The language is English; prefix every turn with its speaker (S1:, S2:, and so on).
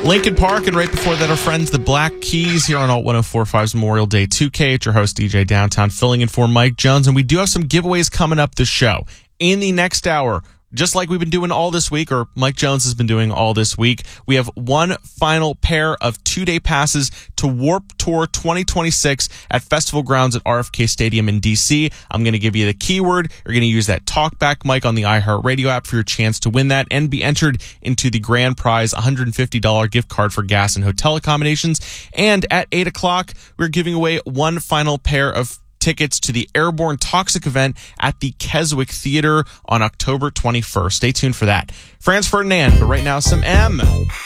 S1: Lincoln Park, and right before that, our friends, the Black Keys, here on Alt 104.5's Memorial Day 2K. It's your host, DJ Downtown, filling in for Mike Jones, and we do have some giveaways coming up this show. In the next hour, just like we've been doing all this week, or Mike Jones has been doing all this week, we have one final pair of 2-day passes to Warped Tour 2026 at Festival Grounds at RFK Stadium in D.C. I'm going to give you the keyword. You're going to use that talkback mic on the iHeartRadio app for your chance to win that and be entered into the grand prize $150 gift card for gas and hotel accommodations. And at 8 o'clock, we're giving away one final pair of tickets to the Airborne Toxic event at the Keswick Theater on October 21st. Stay tuned for that. Franz Ferdinand, but right now some M.